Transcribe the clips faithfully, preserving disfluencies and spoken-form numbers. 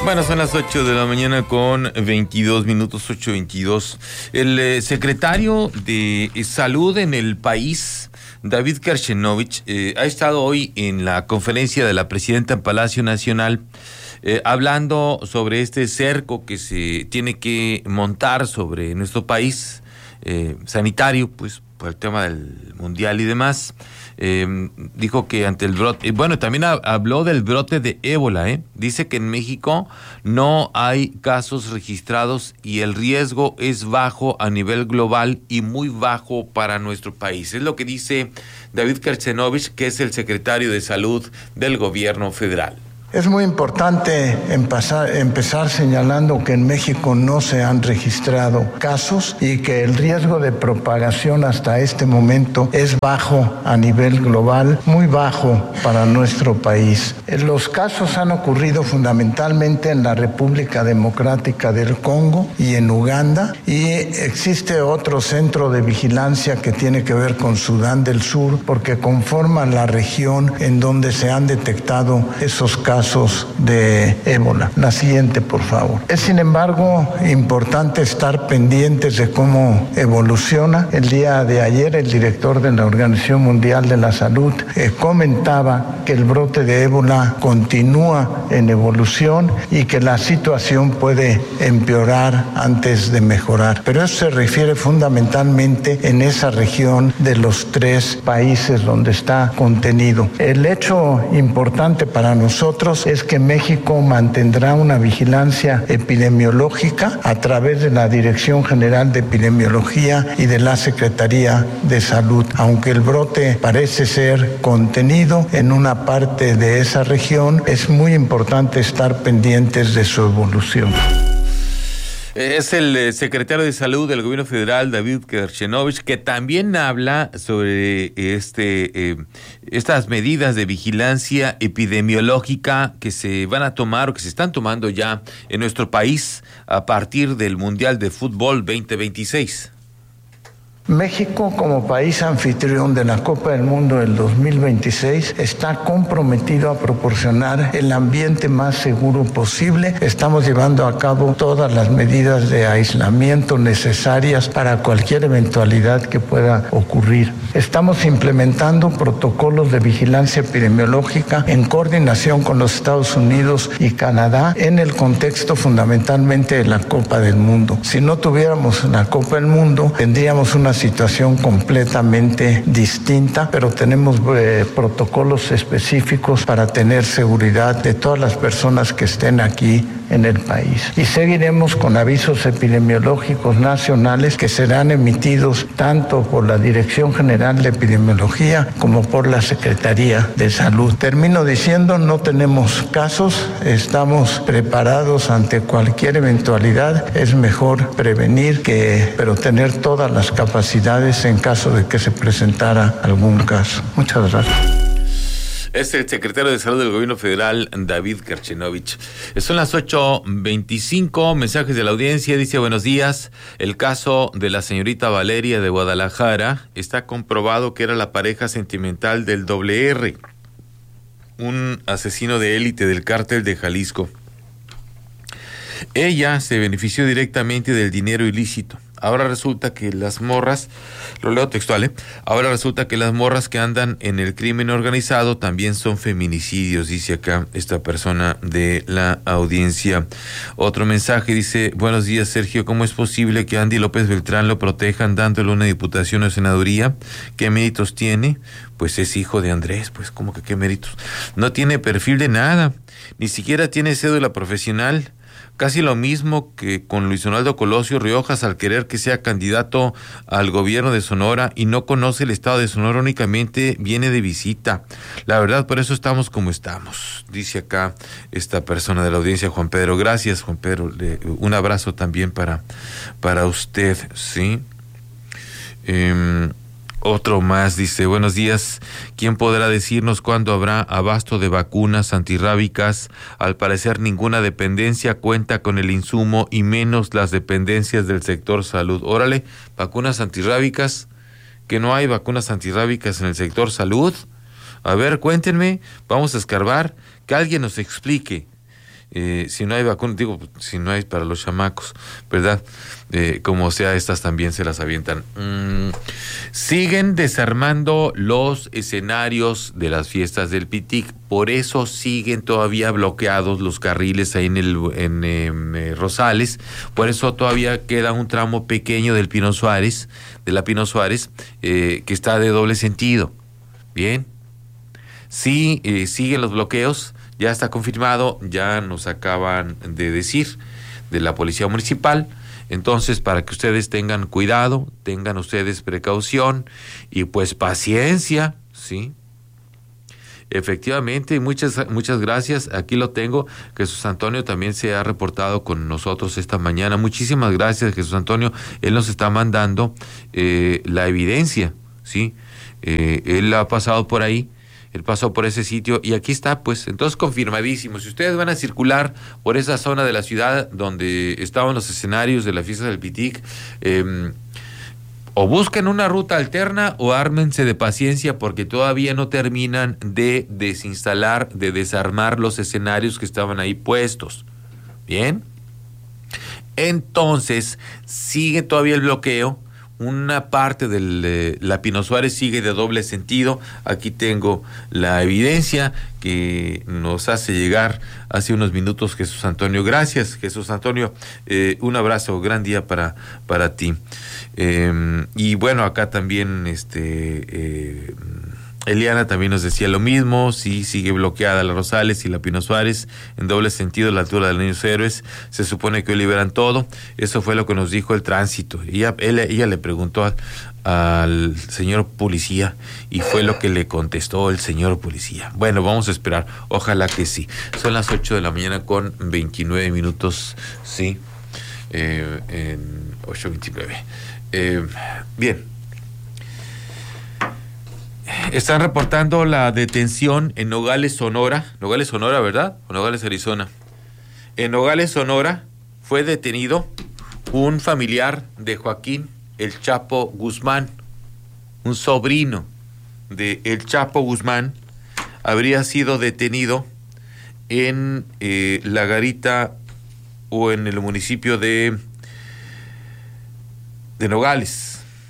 Bueno, son las ocho de la mañana con veintidós minutos, ocho veintidós. El eh, secretario de Salud en el país, David Kerchenovich, eh, ha estado hoy en la conferencia de la presidenta en Palacio Nacional, eh, hablando sobre este cerco que se tiene que montar sobre nuestro país, eh, sanitario, pues, por el tema del mundial y demás. Eh, dijo que ante el brote, bueno, también ha, habló del brote de ébola, ¿eh? Dice que en México no hay casos registrados y el riesgo es bajo a nivel global y muy bajo para nuestro país. Es lo que dice David Kerchenovich, que es el secretario de Salud del gobierno federal. Es muy importante empezar, empezar señalando que en México no se han registrado casos y que el riesgo de propagación hasta este momento es bajo a nivel global, muy bajo para nuestro país. Los casos han ocurrido fundamentalmente en la República Democrática del Congo y en Uganda, y existe otro centro de vigilancia que tiene que ver con Sudán del Sur, porque conforman la región en donde se han detectado esos casos casos de ébola. La siguiente, por favor. Es, sin embargo, importante estar pendientes de cómo evoluciona. El día de ayer, el director de la Organización Mundial de la Salud eh, comentaba que el brote de ébola continúa en evolución y que la situación puede empeorar antes de mejorar. Pero eso se refiere fundamentalmente en esa región de los tres países donde está contenido. El hecho importante para nosotros es que México mantendrá una vigilancia epidemiológica a través de la Dirección General de Epidemiología y de la Secretaría de Salud. Aunque el brote parece ser contenido en una parte de esa región, es muy importante estar pendientes de su evolución. Es el secretario de Salud del gobierno federal, David Kerchenovich, que también habla sobre este eh, estas medidas de vigilancia epidemiológica que se van a tomar o que se están tomando ya en nuestro país a partir del Mundial de Fútbol veinte veintiséis. México, como país anfitrión de la Copa del Mundo del dos mil veintiséis, está comprometido a proporcionar el ambiente más seguro posible. Estamos llevando a cabo todas las medidas de aislamiento necesarias para cualquier eventualidad que pueda ocurrir. Estamos implementando protocolos de vigilancia epidemiológica en coordinación con los Estados Unidos y Canadá en el contexto fundamentalmente de la Copa del Mundo. Si no tuviéramos la Copa del Mundo, tendríamos una situación completamente distinta, pero tenemos eh, protocolos específicos para tener seguridad de todas las personas que estén aquí en el país. Y seguiremos con avisos epidemiológicos nacionales que serán emitidos tanto por la Dirección General de Epidemiología como por la Secretaría de Salud. Termino diciendo, no tenemos casos, estamos preparados ante cualquier eventualidad. Es mejor prevenir que, pero tener todas las capacidades en caso de que se presentara algún caso. Muchas gracias. Es el secretario de Salud del gobierno federal, David Kerchenovich. Son las ocho veinticinco, mensajes de la audiencia. Dice, buenos días, el caso de la señorita Valeria de Guadalajara está comprobado que era la pareja sentimental del doble erre, un asesino de élite del cártel de Jalisco. Ella se benefició directamente del dinero ilícito. Ahora resulta que las morras, lo leo textual, ¿eh? Ahora resulta que las morras que andan en el crimen organizado también son feminicidios, dice acá esta persona de la audiencia. Otro mensaje dice, buenos días Sergio, ¿cómo es posible que Andy López Beltrán lo protejan dándole una diputación o senaduría? ¿Qué méritos tiene? Pues es hijo de Andrés, pues ¿cómo que qué méritos? No tiene perfil de nada, ni siquiera tiene cédula profesional. Casi lo mismo que con Luis Donaldo Colosio Riojas al querer que sea candidato al gobierno de Sonora y no conoce el estado de Sonora, únicamente viene de visita. La verdad, por eso estamos como estamos, dice acá esta persona de la audiencia, Juan Pedro. Gracias, Juan Pedro. Le, un abrazo también para, para usted, ¿sí? Eh, Otro más dice, buenos días, ¿quién podrá decirnos cuándo habrá abasto de vacunas antirrábicas? Al parecer ninguna dependencia cuenta con el insumo y menos las dependencias del sector salud. Órale, vacunas antirrábicas, que no hay vacunas antirrábicas en el sector salud. A ver, cuéntenme, vamos a escarbar, que alguien nos explique. Eh, si no hay vacunas, digo, si no hay para los chamacos, ¿verdad? Eh, como sea, estas también se las avientan. Mm, siguen desarmando los escenarios de las fiestas del Pitic, por eso siguen todavía bloqueados los carriles ahí en el en eh, Rosales, por eso todavía queda un tramo pequeño del Pino Suárez, de la Pino Suárez, eh, que está de doble sentido. Bien, sí, eh, siguen los bloqueos. Ya está confirmado, ya nos acaban de decir de la Policía Municipal. Entonces, para que ustedes tengan cuidado, tengan ustedes precaución y pues paciencia, ¿sí? Efectivamente, muchas, muchas gracias. Aquí lo tengo. Jesús Antonio también se ha reportado con nosotros esta mañana. Muchísimas gracias, Jesús Antonio. Él nos está mandando eh, la evidencia, ¿sí? Eh, él ha pasado por ahí. Él pasó por ese sitio y aquí está, pues, entonces confirmadísimo. Si ustedes van a circular por esa zona de la ciudad donde estaban los escenarios de la fiesta del Pitic, eh, o busquen una ruta alterna o ármense de paciencia porque todavía no terminan de desinstalar, de desarmar los escenarios que estaban ahí puestos. ¿Bien? Entonces, sigue todavía el bloqueo. Una parte de la Pino Suárez sigue de doble sentido. Aquí tengo la evidencia que nos hace llegar hace unos minutos Jesús Antonio. Gracias, Jesús Antonio. Eh, un abrazo, gran día para, para ti. Eh, y bueno, acá también este eh, Eliana también nos decía lo mismo. Sí, sigue bloqueada la Rosales y la Pino Suárez en doble sentido a la altura de los Niños Héroes. Se supone que hoy liberan todo. Eso fue lo que nos dijo el tránsito. Ella, ella, ella le preguntó al, al señor policía y fue lo que le contestó el señor policía. Bueno, vamos a esperar. Ojalá que sí. Son las ocho de la mañana con veintinueve minutos. Sí, eh, en ocho veintinueve. Eh, bien. Están reportando la detención en Nogales, Sonora. Nogales, Sonora, ¿verdad? O Nogales, Arizona. En Nogales, Sonora, fue detenido un familiar de Joaquín El Chapo Guzmán, un sobrino de El Chapo Guzmán. Habría sido detenido en eh, La Garita o en el municipio de, de Nogales.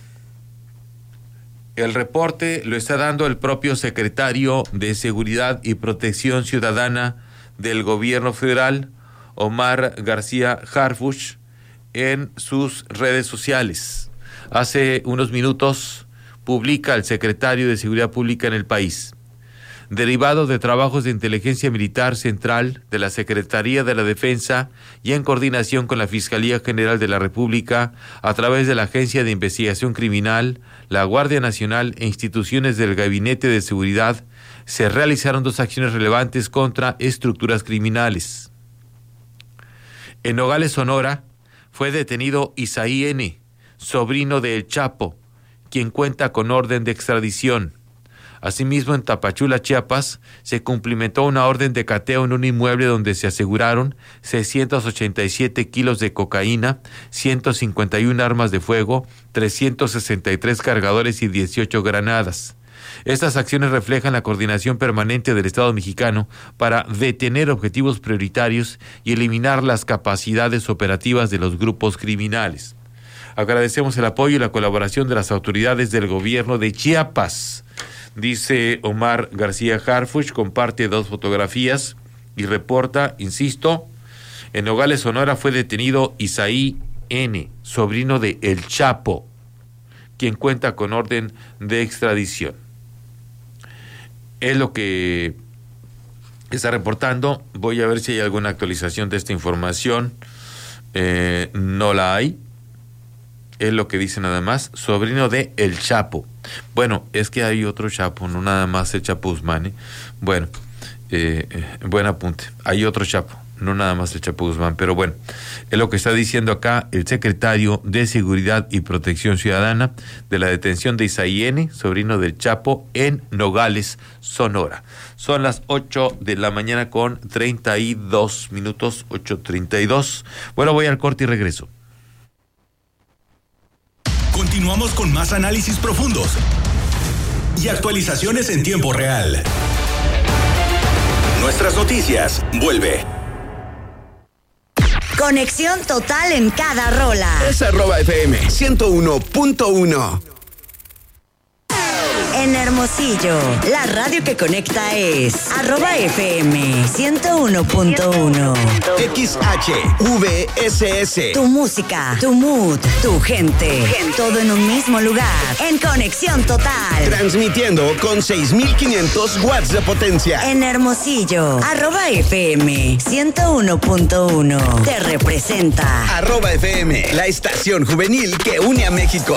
El reporte lo está dando el propio secretario de Seguridad y Protección Ciudadana del Gobierno Federal, Omar García Harfuch, en sus redes sociales. Hace unos minutos publica el secretario de Seguridad Pública en el país: derivado de trabajos de inteligencia militar central de la Secretaría de la Defensa y en coordinación con la Fiscalía General de la República, a través de la Agencia de Investigación Criminal, la Guardia Nacional e instituciones del Gabinete de Seguridad, se realizaron dos acciones relevantes contra estructuras criminales. En Nogales, Sonora, fue detenido Isaí N., sobrino de El Chapo, quien cuenta con orden de extradición. Asimismo, en Tapachula, Chiapas, se cumplimentó una orden de cateo en un inmueble donde se aseguraron seiscientos ochenta y siete kilos de cocaína, ciento cincuenta y una armas de fuego, trescientos sesenta y tres cargadores y dieciocho granadas. Estas acciones reflejan la coordinación permanente del Estado mexicano para detener objetivos prioritarios y eliminar las capacidades operativas de los grupos criminales. Agradecemos el apoyo y la colaboración de las autoridades del gobierno de Chiapas, dice Omar García Harfuch. Comparte dos fotografías y reporta, insisto, en Nogales, Sonora, fue detenido Isaí N., sobrino de El Chapo, quien cuenta con orden de extradición. Es lo que está reportando. Voy a ver si hay alguna actualización de esta información. Eh, no la hay. Es lo que dice nada más, sobrino de El Chapo. Bueno, es que hay otro Chapo, no nada más el Chapo Guzmán, ¿eh? Bueno, eh, eh, buen apunte. Hay otro Chapo, no nada más el Chapo Guzmán, pero bueno, es lo que está diciendo acá el secretario de Seguridad y Protección Ciudadana de la detención de Isaí N., sobrino del Chapo, en Nogales, Sonora. Son las ocho de la mañana con treinta y dos minutos, ocho treinta y dos. Bueno, voy al corte y regreso. Continuamos con más análisis profundos y actualizaciones en tiempo real. Nuestras noticias, vuelve. Conexión total en cada rola. Es arroba F M ciento uno punto uno. En Hermosillo, la radio que conecta es arroba F M ciento uno punto uno. X H V S S. Tu música, tu mood, tu gente, todo en un mismo lugar. En conexión total. Transmitiendo con seis mil quinientos watts de potencia. En Hermosillo, arroba F M ciento uno punto uno. Te representa. Arroba F M, la estación juvenil que une a México.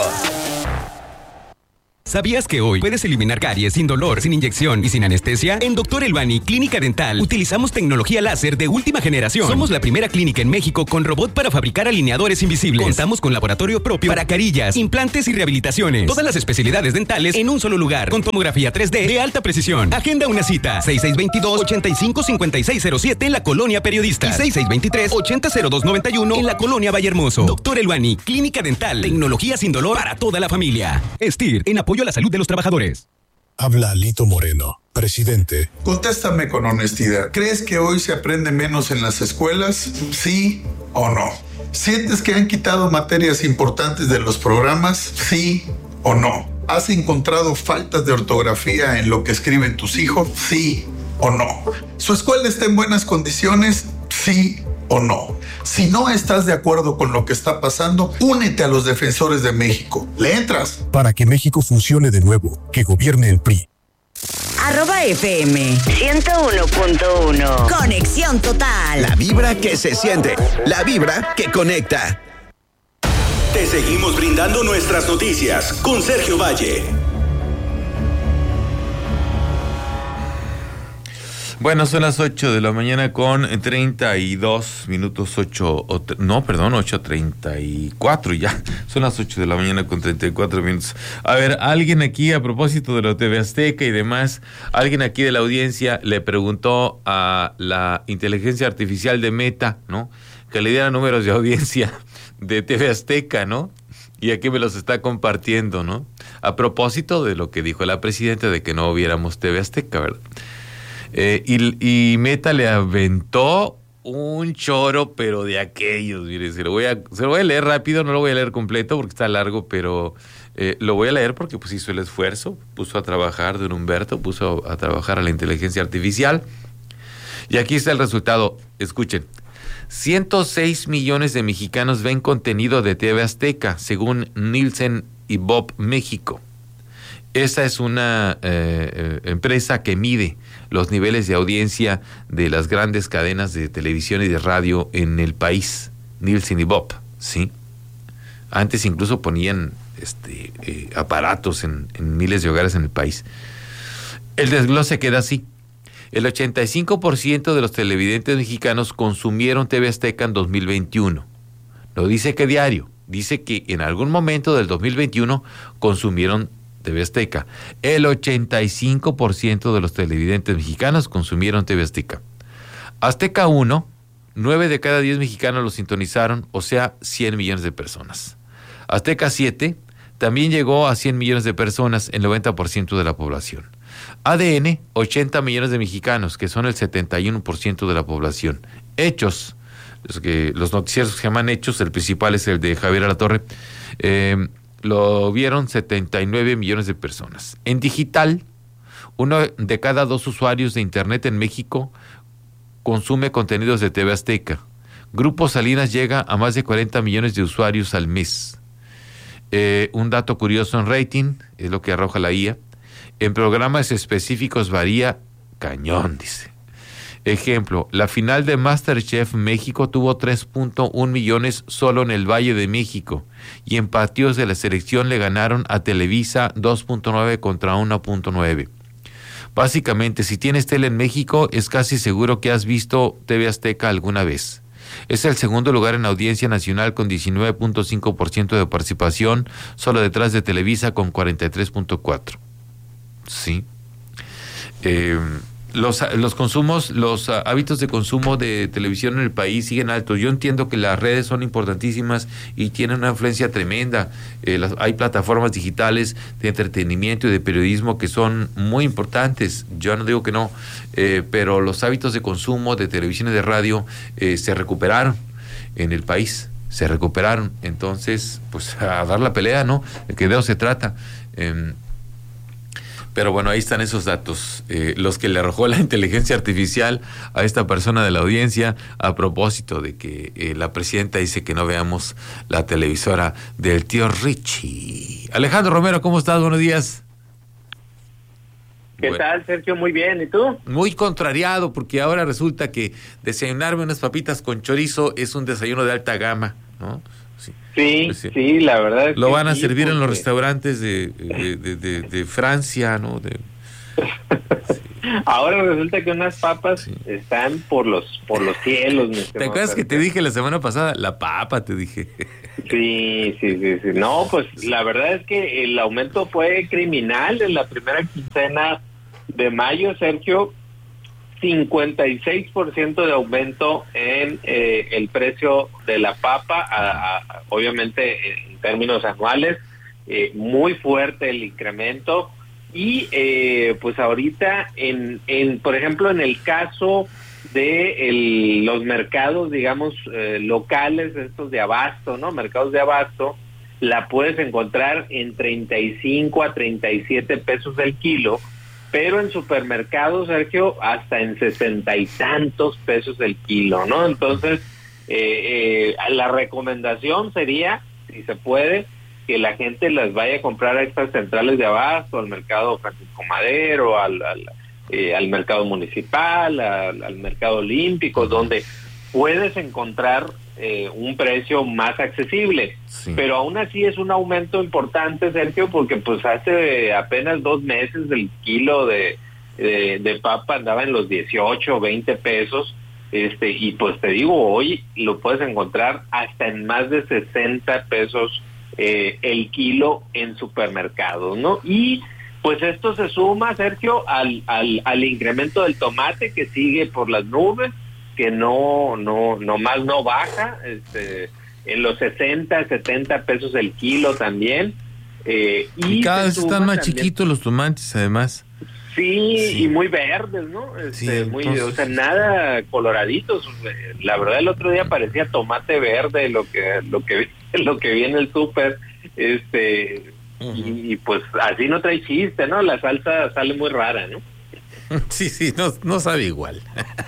¿Sabías que hoy puedes eliminar caries sin dolor, sin inyección y sin anestesia? En Doctor Elbani Clínica Dental utilizamos tecnología láser de última generación. Somos la primera clínica en México con robot para fabricar alineadores invisibles. Contamos con laboratorio propio para carillas, implantes y rehabilitaciones. Todas las especialidades dentales en un solo lugar, con tomografía tres D de alta precisión. Agenda una cita. seis seis dos dos, ocho cinco cinco seis cero siete en la Colonia Periodista. Y seis seis dos tres, ocho cero dos nueve uno en la Colonia Vallehermoso. Doctor Elbani Clínica Dental. Tecnología sin dolor para toda la familia. Estir, en apoyo a la salud de los trabajadores. Habla Alito Moreno, presidente. Contéstame con honestidad. ¿Crees que hoy se aprende menos en las escuelas? ¿Sí o no? ¿Sientes que han quitado materias importantes de los programas? ¿Sí o no? ¿Has encontrado faltas de ortografía en lo que escriben tus hijos? ¿Sí o no? ¿Su escuela está en buenas condiciones? ¿Sí o no? Si no estás de acuerdo con lo que está pasando, únete a los defensores de México. ¿Le entras? Para que México funcione de nuevo, que gobierne el P R I. Arroba F M ciento uno punto uno. Conexión total. La vibra que se siente, la vibra que conecta. Te seguimos brindando nuestras noticias con Sergio Valle. Bueno, son las ocho de la mañana con treinta y dos minutos, ocho, no, perdón, ocho treinta y cuatro ya. Son las ocho de la mañana con treinta y cuatro minutos. A ver, alguien aquí, a propósito de la T V Azteca y demás, alguien aquí de la audiencia le preguntó a la inteligencia artificial de Meta, ¿no? Que le diera números de audiencia de T V Azteca, ¿no? Y aquí me los está compartiendo, ¿no? A propósito de lo que dijo la presidenta de que no viéramos T V Azteca, ¿verdad? Eh, y, y Meta le aventó un choro, pero de aquellos, mire, se lo voy a, se lo voy a leer rápido, no lo voy a leer completo porque está largo, pero eh, lo voy a leer porque pues hizo el esfuerzo, puso a trabajar don Humberto, puso a trabajar a la inteligencia artificial, y aquí está el resultado, escuchen. ciento seis millones de mexicanos ven contenido de T V Azteca, según Nielsen y Bob México. Esa es una eh, eh, empresa que mide los niveles de audiencia de las grandes cadenas de televisión y de radio en el país, Nielsen y Bob, ¿sí? Antes incluso ponían este, eh, aparatos en, en miles de hogares en el país. El desglose queda así. El ochenta y cinco por ciento de los televidentes mexicanos consumieron T V Azteca en dos mil veintiuno. No dice que diario, dice que en algún momento del dos mil veintiuno consumieron T V Azteca. El ochenta y cinco por ciento de los televidentes mexicanos consumieron T V Azteca. Azteca uno, nueve de cada diez mexicanos lo sintonizaron, o sea, cien millones de personas. Azteca siete también llegó a cien millones de personas, el noventa por ciento de la población. A D N, ochenta millones de mexicanos, que son el setenta y uno por ciento de la población. Hechos, los, que, los noticieros que se llaman Hechos, el principal es el de Javier Alatorre, eh, lo vieron setenta y nueve millones de personas. En digital, uno de cada dos usuarios de Internet en México consume contenidos de T V Azteca. Grupo Salinas llega a más de cuarenta millones de usuarios al mes. Eh, un dato curioso en rating, es lo que arroja la I A. En programas específicos varía cañón, dice. Ejemplo, la final de MasterChef México tuvo tres punto uno millones solo en el Valle de México, y en partidos de la selección le ganaron a Televisa dos punto nueve contra uno punto nueve. Básicamente, si tienes tele en México, es casi seguro que has visto T V Azteca alguna vez. Es el segundo lugar en audiencia nacional con diecinueve punto cinco por ciento de participación, solo detrás de Televisa con cuarenta y tres punto cuatro por ciento. Sí. Eh... Los, los consumos, los uh, hábitos de consumo de televisión en el país siguen altos. Yo entiendo que las redes son importantísimas y tienen una influencia tremenda. Eh, las, hay plataformas digitales de entretenimiento y de periodismo que son muy importantes. Yo no digo que no, eh, pero los hábitos de consumo de televisión y de radio eh, se recuperaron. en el país. Se recuperaron. Entonces, pues a dar la pelea, ¿no? De que de eso se trata. Eh, pero bueno, ahí están esos datos, eh, los que le arrojó la inteligencia artificial a esta persona de la audiencia a propósito de que eh, la presidenta dice que no veamos la televisora del tío Richie. Alejandro Romero, ¿cómo estás? Buenos días. ¿Qué bueno. tal, Sergio? Muy bien, ¿y tú? Muy contrariado, porque ahora resulta que desayunarme unas papitas con chorizo es un desayuno de alta gama, ¿no? Sí, sí, pues sí. sí la verdad es Lo que van a sí, servir porque... en los restaurantes de, de, de, de, de Francia, ¿no? De... Sí. Ahora resulta que unas papas sí. están por los por los cielos. ¿Te acuerdas que te dije la semana pasada? La papa, te dije. Sí, sí, sí, sí. No, pues la verdad es que el aumento fue criminal en la primera quincena de mayo, Sergio. cincuenta y seis por ciento de aumento en eh, el precio de la papa, a, a, obviamente en términos anuales, eh, muy fuerte el incremento. Y eh, pues ahorita, en, en por ejemplo, en el caso de el, los mercados, digamos, eh, locales, estos de abasto, ¿no? Mercados de abasto, la puedes encontrar en treinta y cinco a treinta y siete pesos el kilo, pero en supermercados, Sergio, hasta en sesenta y tantos pesos el kilo, ¿no? Entonces, eh, eh, la recomendación sería, si se puede, que la gente las vaya a comprar a estas centrales de abasto, al mercado Francisco Madero, al, al, eh, al mercado municipal, al, al mercado olímpico, donde puedes encontrar eh, un precio más accesible. Sí. Pero aún así es un aumento importante, Sergio, porque pues hace apenas dos meses el kilo de, de, de papa andaba en los dieciocho, veinte pesos, este y pues te digo, hoy lo puedes encontrar hasta en más de sesenta pesos eh, el kilo en supermercados, ¿no? Y pues esto se suma, Sergio, al, al, al incremento del tomate que sigue por las nubes, que no, no, no más no baja, este, en los sesenta, setenta pesos el kilo también. Eh, y, y cada vez están más también, chiquitos los tomates, además. Sí, sí, y muy verdes, ¿no? Este, sí, muy, entonces... o sea, nada coloraditos. La verdad, el otro día parecía tomate verde lo que, lo que, lo que vi en el súper, este, uh-huh. y, y pues así no trae chiste, ¿no? La salsa sale muy rara, ¿no? Sí, sí, no, no sabe igual.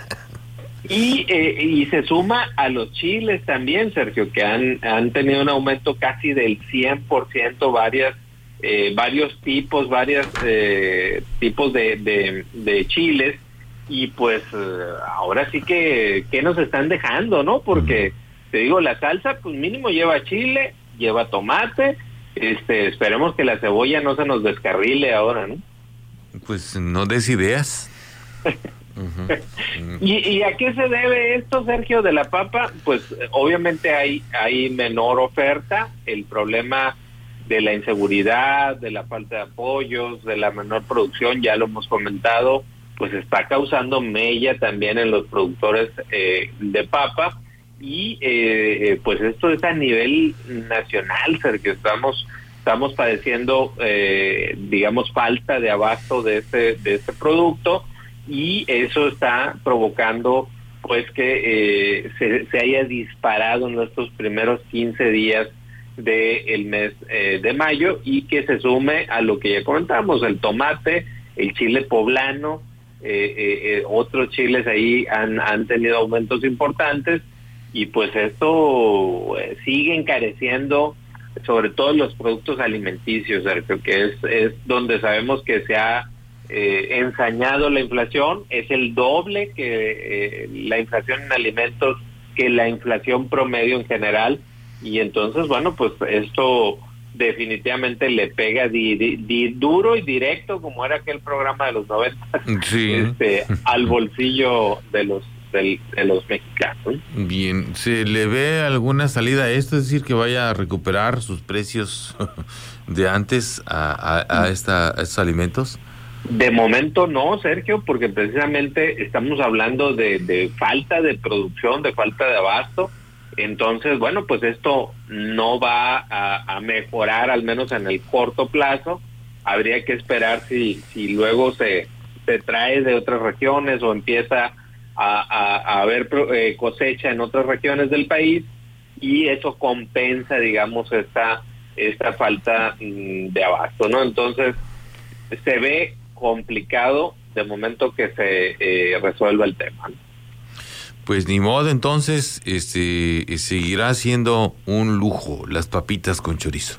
Y eh, y se suma a los chiles también, Sergio, que han han tenido un aumento casi del cien por ciento, varias eh, varios tipos, varios eh, tipos de, de, de chiles, y pues eh, ahora sí que, que nos están dejando, ¿no? Porque, te digo, la salsa, pues mínimo lleva chile, lleva tomate, este esperemos que la cebolla no se nos descarrile ahora, ¿no? Pues no des ideas. Uh-huh. Uh-huh. ¿Y, ¿Y a qué se debe esto, Sergio, de la papa? Pues obviamente hay, hay menor oferta, el problema de la inseguridad, de la falta de apoyos, de la menor producción, ya lo hemos comentado, pues está causando mella también en los productores eh, de papa, y eh, pues esto es a nivel nacional, Sergio, estamos estamos padeciendo, eh, digamos, falta de abasto de este, de este producto, y eso está provocando pues que eh, se, se haya disparado en estos primeros quince días del mes eh, de mayo, y que se sume a lo que ya comentamos, el tomate, el chile poblano, eh, eh, eh, otros chiles ahí han, han tenido aumentos importantes, y pues esto eh, sigue encareciendo sobre todo los productos alimenticios, Sergio, que es, es donde sabemos que se ha Eh, ensañado la inflación, es el doble que eh, la inflación en alimentos que la inflación promedio en general, y entonces, bueno, pues esto definitivamente le pega di, di, di, duro y directo, como era aquel programa de los noventa, sí. este, al bolsillo de los de, de los mexicanos. Bien, ¿se le ve alguna salida a esto? Es decir, que vaya a recuperar sus precios de antes a, a, a, esta, a estos alimentos. De momento no, Sergio, porque precisamente estamos hablando de, de falta de producción, de falta de abasto. Entonces, bueno, pues esto no va a, a mejorar, al menos en el corto plazo. Habría que esperar si si luego se, se trae de otras regiones o empieza a, a, a haber eh, cosecha en otras regiones del país, y eso compensa, digamos, esta esta falta mmm, de abasto, ¿no? Entonces se ve complicado de momento que se eh, resuelva el tema, ¿no? Pues ni modo, entonces este seguirá siendo un lujo las papitas con chorizo.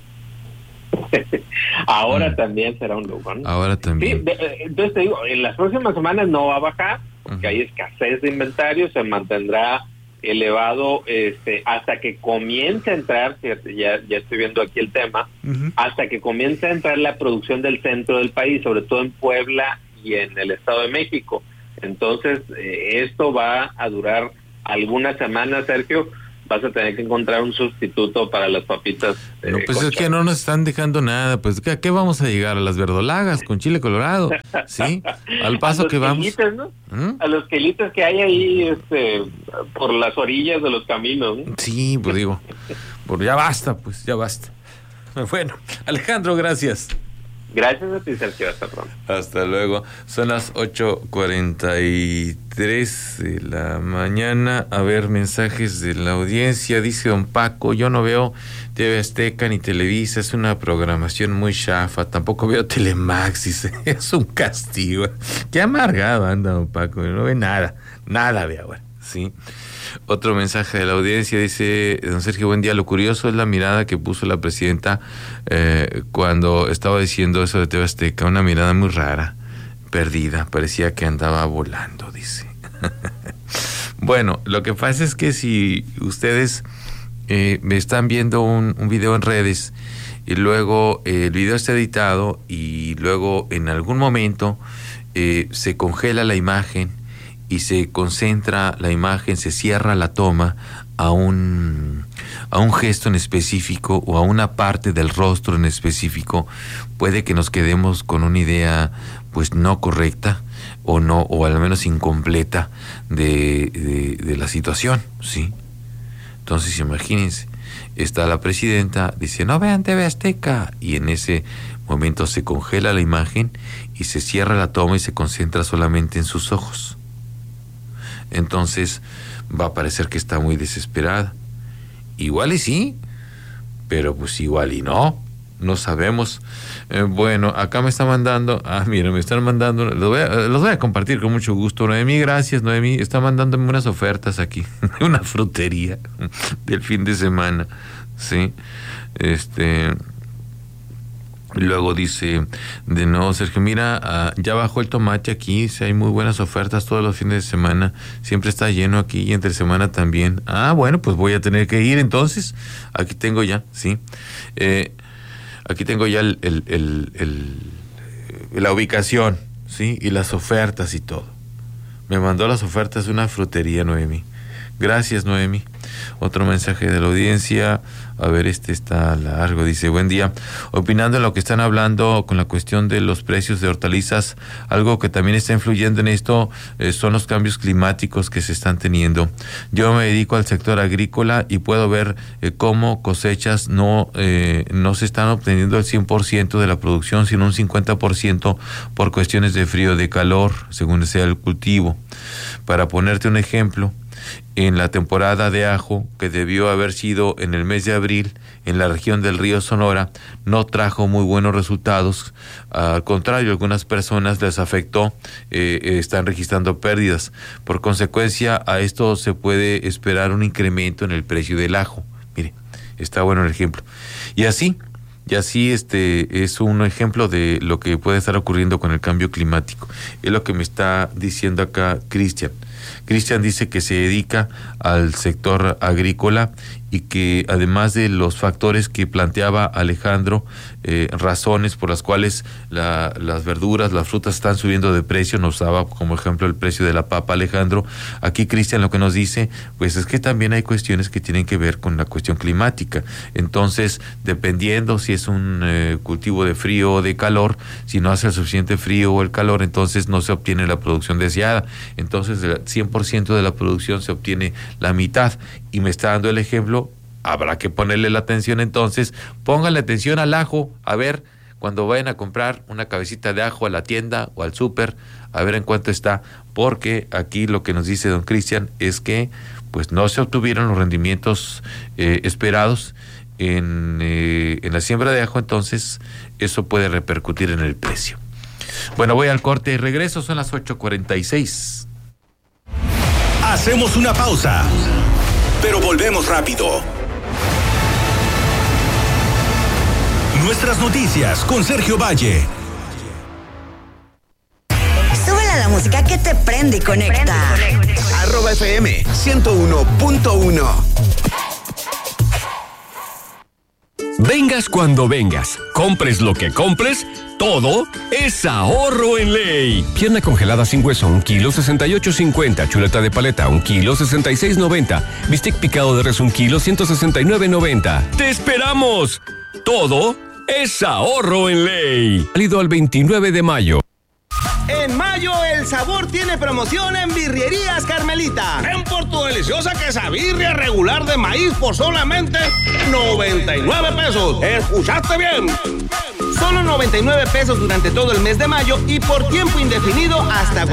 Ahora mm. también será un lujo, ¿no? Ahora también. Sí, de, entonces te digo, en las próximas semanas no va a bajar, porque uh-huh. hay escasez de inventario, se mantendrá elevado este hasta que comience a entrar, fíjate, ya, ya estoy viendo aquí el tema, uh-huh. hasta que comience a entrar la producción del centro del país, sobre todo en Puebla y en el Estado de México. Entonces, eh, esto va a durar algunas semanas, Sergio. Vas a tener que encontrar un sustituto para las papitas. Eh, no, pues es que no nos están dejando nada. Pues, ¿a qué vamos a llegar? ¿A las verdolagas con chile colorado? ¿Sí? Al paso que vamos. Quelites, ¿no? ¿Mm? A los quelites que hay ahí este, por las orillas de los caminos, ¿no? Sí, pues digo, pues ya basta, pues ya basta. Bueno, Alejandro, gracias. Gracias a ti, Sergio. Hasta pronto. Hasta luego. Son las ocho cuarenta y tres de la mañana. A ver, mensajes de la audiencia. Dice don Paco, yo no veo T V Azteca ni Televisa. Es una programación muy chafa. Tampoco veo Telemax. Dice, es un castigo. Qué amargado anda don Paco. No ve nada. Nada ve ahora. Sí. Otro mensaje de la audiencia dice, don Sergio, buen día. Lo curioso es la mirada que puso la presidenta eh, cuando estaba diciendo eso de T V Azteca. Una mirada muy rara, perdida. Parecía que andaba volando, dice. Bueno, lo que pasa es que si ustedes eh, me están viendo un, un video en redes y luego eh, el video está editado y luego en algún momento eh, se congela la imagen y se concentra la imagen, se cierra la toma a un, a un gesto en específico o a una parte del rostro en específico, puede que nos quedemos con una idea pues no correcta o no, o al menos incompleta de, de, de la situación, ¿sí? Entonces imagínense, está la presidenta, dice, no vean T V Azteca, y en ese momento se congela la imagen y se cierra la toma y se concentra solamente en sus ojos. Entonces va a parecer que está muy desesperada. Igual y sí, pero pues igual y no, no sabemos. Eh, bueno, acá me está mandando, ah, mira, me están mandando, los voy, a, los voy a compartir con mucho gusto. Noemí, gracias, Noemí, está mandándome unas ofertas aquí, una frutería del fin de semana, sí, este... Luego dice, de nuevo, Sergio, mira, uh, ya bajó el tomate aquí, si hay muy buenas ofertas todos los fines de semana, siempre está lleno aquí y entre semana también. Ah, bueno, pues voy a tener que ir entonces, aquí tengo ya, sí, eh, aquí tengo ya el, el, el, el, la ubicación, sí, y las ofertas y todo. Me mandó las ofertas de una frutería, Noemi. Gracias, Noemi. Otro mensaje de la audiencia. A ver, este está largo. Dice, buen día. Opinando en lo que están hablando con la cuestión de los precios de hortalizas, algo que también está influyendo en esto eh, son los cambios climáticos que se están teniendo. Yo me dedico al sector agrícola y puedo ver eh, cómo cosechas no, eh, no se están obteniendo el cien por ciento de la producción, sino un cincuenta por ciento por cuestiones de frío, de calor, según sea el cultivo. Para ponerte un ejemplo, en la temporada de ajo, que debió haber sido en el mes de abril, en la región del río Sonora, no trajo muy buenos resultados. Al contrario, algunas personas les afectó, eh, están registrando pérdidas. Por consecuencia, a esto se puede esperar un incremento en el precio del ajo. Mire, está bueno el ejemplo. Y así, y así este es un ejemplo de lo que puede estar ocurriendo con el cambio climático. Es lo que me está diciendo acá Cristian. Cristian dice que se dedica al sector agrícola y que además de los factores que planteaba Alejandro, eh, razones por las cuales la, las verduras, las frutas están subiendo de precio, nos daba como ejemplo el precio de la papa, Alejandro. Aquí Cristian lo que nos dice, pues es que también hay cuestiones que tienen que ver con la cuestión climática. Entonces, dependiendo si es un eh, cultivo de frío o de calor, si no hace el suficiente frío o el calor, entonces no se obtiene la producción deseada. Entonces, del cien por ciento de la producción se obtiene la mitad. Y me está dando el ejemplo, habrá que ponerle la atención entonces, pónganle atención al ajo, a ver, cuando vayan a comprar una cabecita de ajo a la tienda o al súper, a ver en cuánto está, porque aquí lo que nos dice don Cristian es que pues no se obtuvieron los rendimientos eh, esperados en, eh, en la siembra de ajo, entonces eso puede repercutir en el precio. Bueno, voy al corte y regreso, son las ocho cuarenta y seis. Hacemos una pausa, pero volvemos rápido. Nuestras noticias con Sergio Valle. Súbele a la música que te prende y conecta. Arroba F M ciento uno punto uno. Vengas cuando vengas, compres lo que compres, todo es ahorro en ley. Pierna congelada sin hueso, un kilo sesenta y ocho cincuenta. Chuleta de paleta, un kilo sesenta y seis noventa. Bistec picado de res, un kilo ciento sesenta y nueve noventa. ¡Te esperamos! Todo es ahorro en ley. Válido al veintinueve de mayo. En mayo el sabor tiene promoción en Birrerías Carmelita. Ven por tu deliciosa quesabirria regular de maíz por solamente noventa y nueve pesos. ¿Escuchaste bien? Solo noventa y nueve pesos durante todo el mes de mayo y por tiempo indefinido hasta